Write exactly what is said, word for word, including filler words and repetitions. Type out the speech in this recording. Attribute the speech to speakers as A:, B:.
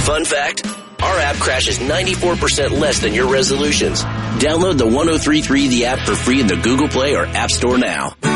A: Fun fact, our app crashes ninety-four percent less than your resolutions. Download the one oh three three The App for free in the Google Play or App Store now.